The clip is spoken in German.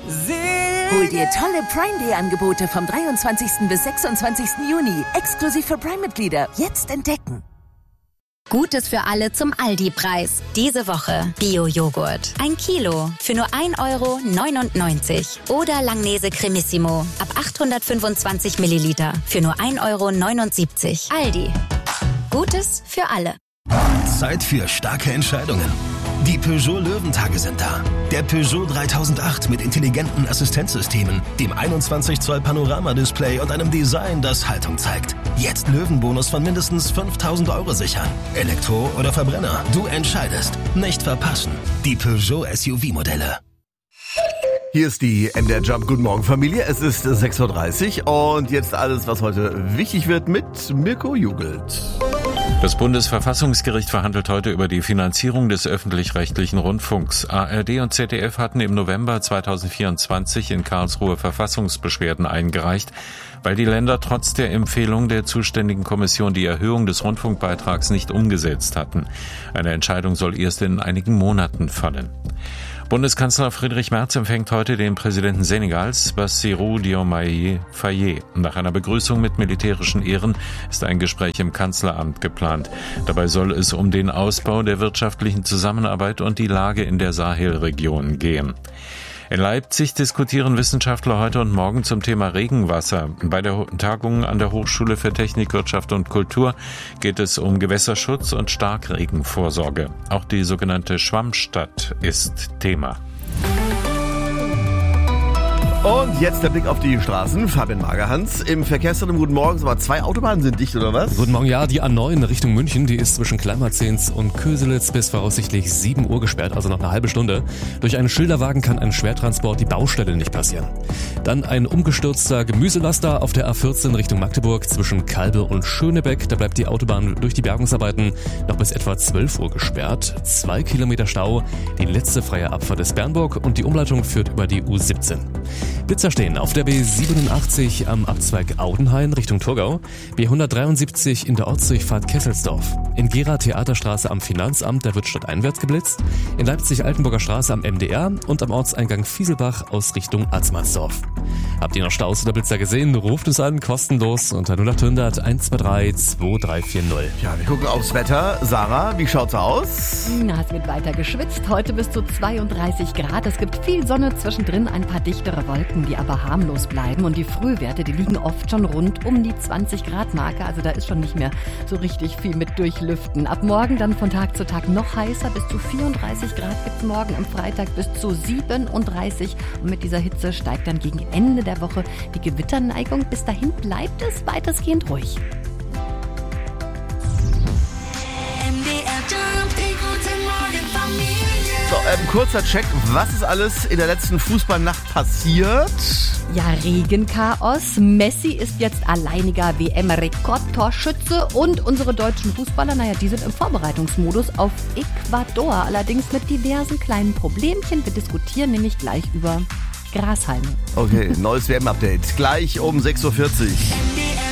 Hol dir tolle Prime Day Angebote vom 23. bis 26. Juni. Exklusiv für Prime-Mitglieder. Jetzt entdecken. Gutes für alle zum Aldi-Preis. Diese Woche Bio-Joghurt. 1 Kilo für nur 1,99 € Oder Langnese Cremissimo ab 825 Milliliter für nur 1,79 €. Aldi. Gutes für alle. Zeit für starke Entscheidungen. Die Peugeot Löwentage sind da. Der Peugeot 3008 mit intelligenten Assistenzsystemen, dem 21 Zoll Panoramadisplay und einem Design, das Haltung zeigt. Jetzt Löwenbonus von mindestens 5.000 € sichern. Elektro oder Verbrenner, du entscheidest. Nicht verpassen. Die Peugeot SUV-Modelle. Hier ist die MDR Jump. Guten Morgen, Familie. Es ist 6.30 Uhr und jetzt alles, was heute wichtig wird mit Mirko Jugelt. Das Bundesverfassungsgericht verhandelt heute über die Finanzierung des öffentlich-rechtlichen Rundfunks. ARD und ZDF hatten im November 2024 in Karlsruhe Verfassungsbeschwerden eingereicht, weil die Länder trotz der Empfehlung der zuständigen Kommission die Erhöhung des Rundfunkbeitrags nicht umgesetzt hatten. Eine Entscheidung soll erst in einigen Monaten fallen. Bundeskanzler Friedrich Merz empfängt heute den Präsidenten Senegals, Bassirou Diomaye Faye. Nach einer Begrüßung mit militärischen Ehren ist ein Gespräch im Kanzleramt geplant. Dabei soll es um den Ausbau der wirtschaftlichen Zusammenarbeit und die Lage in der Sahelregion gehen. In Leipzig diskutieren Wissenschaftler heute und morgen zum Thema Regenwasser. Bei der Tagung an der Hochschule für Technik, Wirtschaft und Kultur geht es um Gewässerschutz und Starkregenvorsorge. Auch die sogenannte Schwammstadt ist Thema. Und jetzt der Blick auf die Straßen. Fabian Magerhans im Verkehrszentrum. Guten Morgen. Aber 2 Autobahnen sind dicht, oder was? Guten Morgen, ja. Die A9 Richtung München, die ist zwischen Kleimarzens und Köselitz bis voraussichtlich 7 Uhr gesperrt, also noch eine halbe Stunde. Durch einen Schilderwagen kann ein Schwertransport die Baustelle nicht passieren. Dann ein umgestürzter Gemüselaster auf der A14 Richtung Magdeburg zwischen Kalbe und Schönebeck. Da bleibt die Autobahn durch die Bergungsarbeiten noch bis etwa 12 Uhr gesperrt. 2 Kilometer Stau, die letzte freie Abfahrt ist Bernburg und die Umleitung führt über die U17. Blitzer stehen auf der B87 am Abzweig Audenhain Richtung Thurgau, B173 in der Ortsdurchfahrt Kesselsdorf, in Gera Theaterstraße am Finanzamt, da wird stadteinwärts geblitzt, in Leipzig Altenburger Straße am MDR und am Ortseingang Fieselbach aus Richtung Atzmannsdorf. Habt ihr noch Staus oder Blitzer gesehen? Ruft uns an, kostenlos unter 0800 123 2340. Ja, wir gucken aufs Wetter. Sarah, wie schaut's aus? Na, es wird weiter geschwitzt. Heute bis zu 32 Grad. Es gibt viel Sonne, zwischendrin ein paar dichtere Wolken, die aber harmlos bleiben. Und die Frühwerte, die liegen oft schon rund um die 20 Grad Marke. Also da ist schon nicht mehr so richtig viel mit durchlüften. Ab morgen dann von Tag zu Tag noch heißer. Bis zu 34 Grad gibt's morgen, am Freitag bis zu 37. Und mit dieser Hitze steigt dann gegen Ende der Woche die Gewitterneigung. Bis dahin bleibt es weitestgehend ruhig. So, kurzer Check. Was ist alles in der letzten Fußballnacht passiert? Ja, Regenchaos. Messi ist jetzt alleiniger WM-Rekordtorschütze und unsere deutschen Fußballer, die sind im Vorbereitungsmodus auf Ecuador. Allerdings mit diversen kleinen Problemchen. Wir diskutieren nämlich gleich über Grashalme. Okay, neues WM-Update. Gleich um 6.40 Uhr.